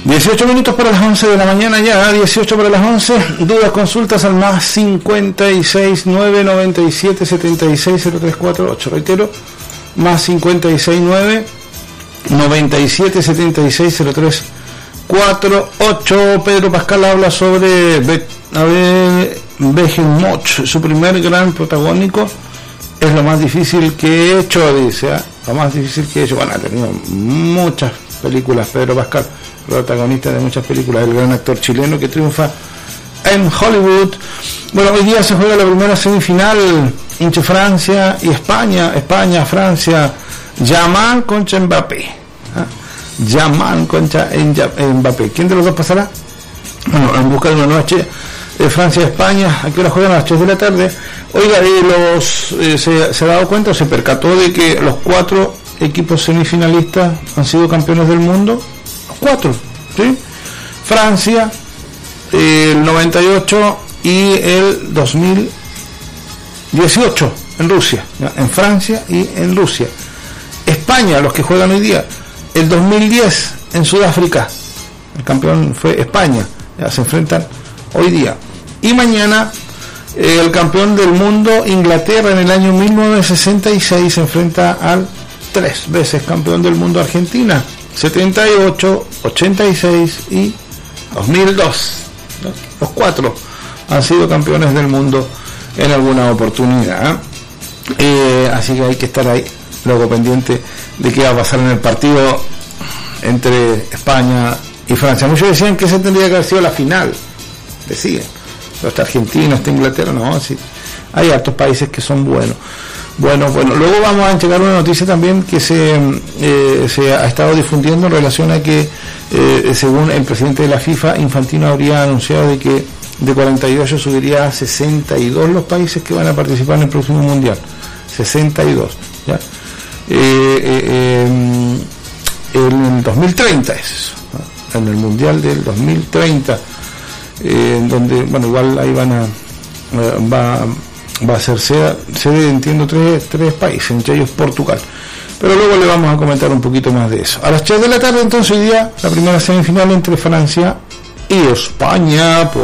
18 minutos para las 11 de la mañana ya, 18 para las 11. Dudas, consultas al más 56 997 76 0348. Reitero, más 56 997 76 0348. Pedro Pascal habla sobre Behemoth, su primer gran protagónico. Es lo más difícil que he hecho, dice, lo más difícil que he hecho. Bueno, ha tenido muchas películas Pedro Pascal, protagonista de muchas películas, el gran actor chileno que triunfa en Hollywood. Bueno, hoy día se juega la primera semifinal entre Francia y España. Francia, Yamal contra Mbappé. Yamal contra Mbappé. ¿Quién de los dos pasará? Bueno, en busca de una noche. Francia-España, ¿a qué hora juegan? A las 3 de la tarde. Oiga, se ha dado cuenta o se percató de que los 4 equipos semifinalistas han sido campeones del mundo. Los 4, ¿sí? Francia, el 98 y el 2018 en Rusia, ¿ya? En Francia y en Rusia. España, los que juegan hoy día, el 2010 en Sudáfrica, el campeón fue España, ya se enfrentan hoy día. Y mañana el campeón del mundo, Inglaterra, en el año 1966 se enfrenta al 3 veces campeón del mundo, Argentina, 78, 86 y 2002. Los 4 han sido campeones del mundo en alguna oportunidad. Así que hay que estar ahí, luego pendiente de qué va a pasar en el partido entre España y Francia. Muchos decían que ese tendría que haber sido la final, decían. Está Argentina, está Inglaterra, no, sí. Hay hartos países que son buenos. Bueno, luego vamos a entregar una noticia también que se ha estado difundiendo en relación a que, según el presidente de la FIFA, Infantino habría anunciado de que de 48 subiría a 62 los países que van a participar en el próximo Mundial. 62, ¿ya? En el 2030 es eso, ¿no? En el Mundial del 2030. Donde, bueno, igual ahí va a ser sede, entiendo, tres países, entre ellos Portugal, pero luego le vamos a comentar un poquito más de eso. A las 3 de la tarde entonces hoy día la primera semifinal entre Francia y España por